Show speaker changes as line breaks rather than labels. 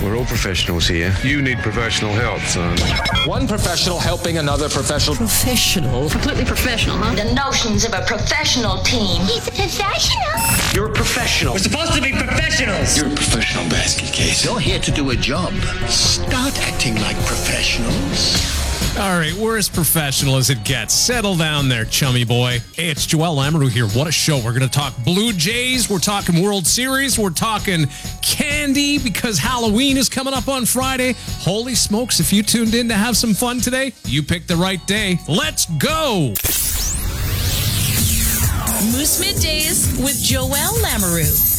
We're all professionals here. You need professional help, son.
One professional helping another professional.
Professional?
Completely professional, huh?
The notions of a professional team.
He's a professional.
You're a professional.
We're supposed to be professionals.
You're a professional basket case.
You're here to do a job. Start acting like professionals.
All right, we're as professional as it gets. Settle down there, chummy boy. Hey, it's Joel Lamoureux here. What a show. We're going to talk Blue Jays. We're talking World Series. We're talking candy because Halloween is coming up on Friday. Holy smokes, if you tuned in to have some fun today, you picked the right day. Let's go.
Moose Middays with Joel Lamoureux.